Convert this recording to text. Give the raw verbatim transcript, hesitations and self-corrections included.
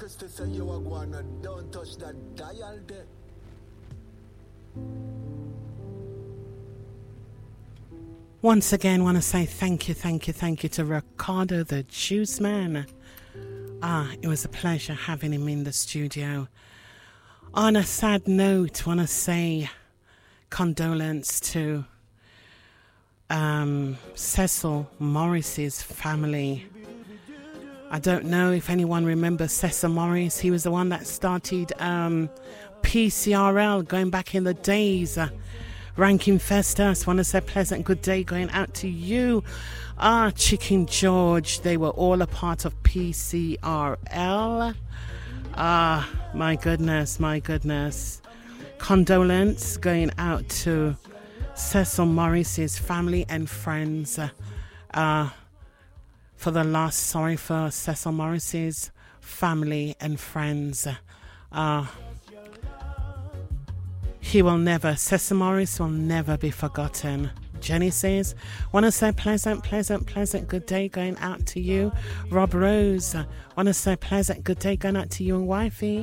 Christy say you are gonna don't touch that dial there. Once again, want to say thank you, thank you, thank you to Ricardo the Juice Man. Ah, it was a pleasure having him in the studio. On a sad note, want to say condolence to um, Cecil Morris's family. I don't know if anyone remembers Cecil Morris. He was the one that started um, P C R L going back in the days. Uh, Ranking Festus, want to say pleasant good day going out to you. Ah, Chicken George, they were all a part of P C R L. Ah, my goodness, my goodness. Condolence going out to Cecil Morris's family and friends. Uh, for the loss, sorry for Cecil Morris's family and friends. Uh, He will never, Cecil Morris will never be forgotten. Jenny says, want to say pleasant, pleasant, pleasant good day going out to you. Rob Rose, want to say pleasant good day going out to you and wifey.